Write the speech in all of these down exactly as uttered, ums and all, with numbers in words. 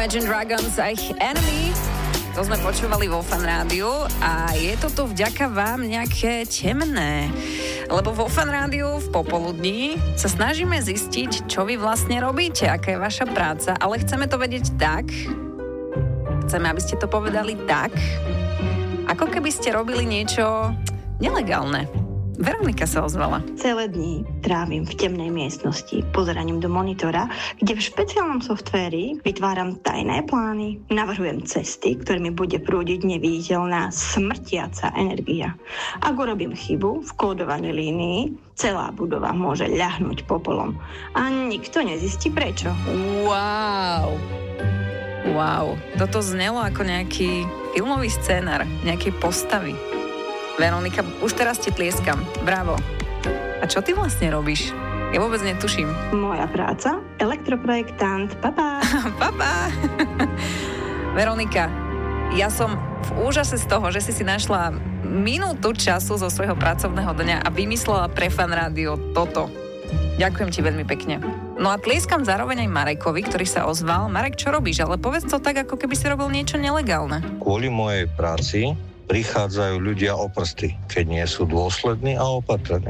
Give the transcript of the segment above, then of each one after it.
Imagine Dragons a ich Enemy. To sme počúvali vo Fan Rádiu a je to tu vďaka vám nejaké temné. Lebo vo Fan Rádiu v popoludní sa snažíme zistiť, čo vy vlastne robíte, aká je vaša práca, ale chceme to vedieť tak, chceme, aby ste to povedali tak, ako keby ste robili niečo nelegálne. Veronika sa ozvala. Celé dni trávim v temnej miestnosti pozeraním do monitora, kde v špeciálnom softvéri vytváram tajné plány, navrhujem cesty, ktorými bude prúdiť neviditeľná smrtiaca energia. Ak urobím chybu v kódovaní línii, celá budova môže ľahnúť popolom a nikto nezistí prečo. Wow. Wow. Toto znelo ako nejaký filmový scénar, nejakej postavy. Veronika, už teraz ti tlieskam. Bravo. A čo ty vlastne robíš? Ja vôbec netuším. Moja práca? Elektroprojektant. Papa. Papa. Veronika, ja som v úžase z toho, že si si našla minútu času zo svojho pracovného dňa a vymyslela pre Fan Rádio toto. Ďakujem ti veľmi pekne. No a tlieskam zároveň aj Marekovi, ktorý sa ozval. Marek, čo robíš? Ale povedz to tak, ako keby si robil niečo nelegálne. Kvôli mojej práci prichádzajú ľudia o prsty, keď nie sú dôslední a opatrní.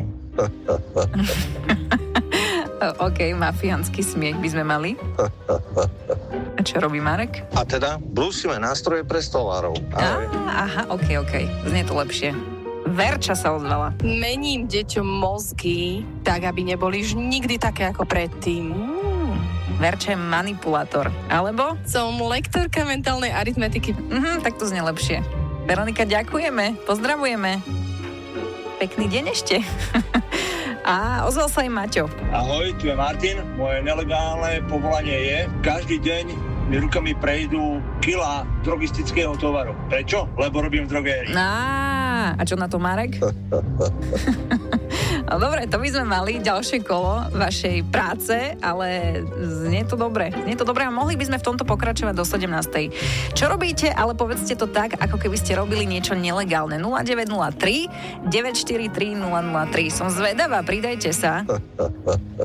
OK, mafiánsky smiech by sme mali. A čo robí Marek? A teda brúsime nástroje pre stolárov. Á, aha, OK, OK. Znie to lepšie. Verča sa ozvala. Mením deťom mozgy, tak aby neboli už nikdy také ako predtým. Uh, Verča je manipulátor. Alebo? Som lektorka mentálnej aritmetiky. Mhm, tak to znie lepšie. Veronika, ďakujeme, pozdravujeme. Pekný deň ešte. A ozval sa aj Maťo. Ahoj, tu je Martin. Moje nelegálne povolanie je, každý deň mi rukami prejdú kila drogistického tovaru. Prečo? Lebo robím v drogérii. Á, a čo na to Marek? No dobre, to by sme mali ďalšie kolo vašej práce, ale znie to dobre. Znie to dobre a mohli by sme v tomto pokračovať do sedemnástej. Čo robíte, ale povedzte to tak, ako keby ste robili niečo nelegálne. nula deväť nula tri deväť štyri tri nula nula tri. Som zvedavá, pridajte sa.